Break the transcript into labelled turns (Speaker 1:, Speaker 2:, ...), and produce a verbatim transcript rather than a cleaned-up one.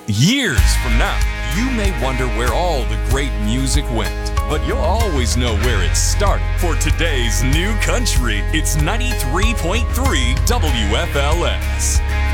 Speaker 1: Years from now, you may wonder where all the great music went, but you'll always know where it started. For today's new country, it's ninety-three point three W F L S.